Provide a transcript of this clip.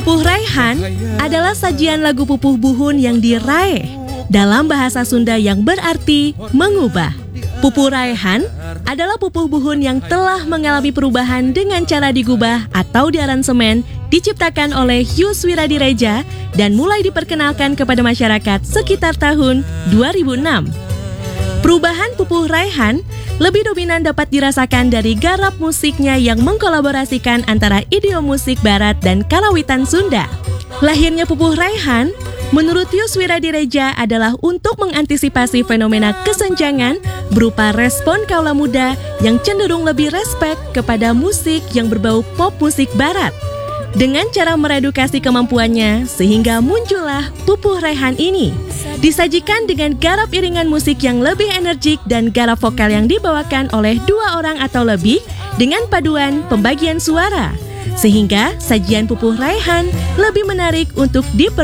Pupuh Raihan adalah sajian lagu Pupuh Buhun yang diraih dalam bahasa Sunda yang berarti mengubah. Pupuh Raihan adalah pupuh buhun yang telah mengalami perubahan dengan cara digubah atau diaransemen diciptakan oleh Yus Wiradireja dan mulai diperkenalkan kepada masyarakat sekitar tahun 2006. Perubahan Pupuh Raihan lebih dominan dapat dirasakan dari garap musiknya yang mengkolaborasikan antara idiom musik barat dan karawitan Sunda. Lahirnya Pupuh Raihan menurut Yus Wiradireja adalah untuk mengantisipasi fenomena kesenjangan berupa respon kaula muda yang cenderung lebih respek kepada musik yang berbau pop musik barat. Dengan cara meredukasi kemampuannya, sehingga muncullah Pupuh Raihan ini. Disajikan dengan garap iringan musik yang lebih energik dan garap vokal yang dibawakan oleh 2 orang atau lebih dengan paduan pembagian suara. Sehingga sajian Pupuh Raihan lebih menarik untuk